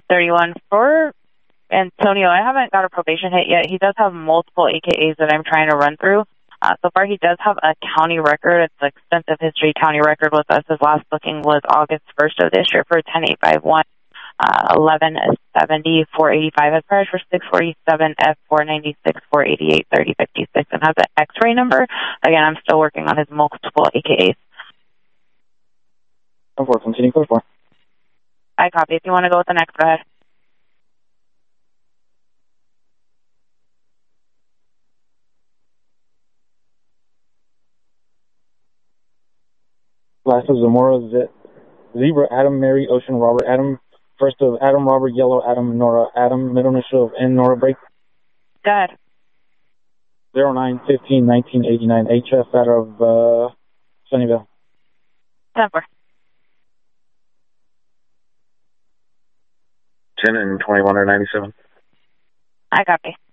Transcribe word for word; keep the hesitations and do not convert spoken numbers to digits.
thirty-one. For Antonio, I haven't got a probation hit yet. He does have multiple A K As that I'm trying to run through. Uh, so far, he does have a county record. It's an extensive history county record with us. His last booking was August first of this year for ten eight five one, uh, eleven seventy, four eighty-five. His prior for six forty-seven, F four ninety-six, four eighty-eight, thirty fifty-six, and has an X-ray number. Again, I'm still working on his multiple A K As. ten four, continue, code four. I copy. If you want to go with the next, go ahead. Last of Zamora, Z- Zebra, Adam, Mary, Ocean, Robert, Adam. First of Adam, Robert, Yellow, Adam, Nora, Adam. Middle initial of N, Nora, break. Go ahead. zero nine fifteen nineteen eighty-nine, H F out of uh, Sunnyvale. ten four. ten and twenty-one or ninety-seven. I copy.